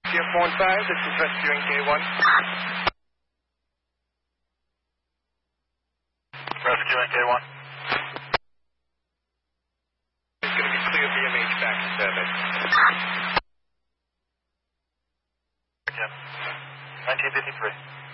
TF15, this is rescuing K1. Rescuing K1. It's going to be clear BMH back to service. Again. 1953.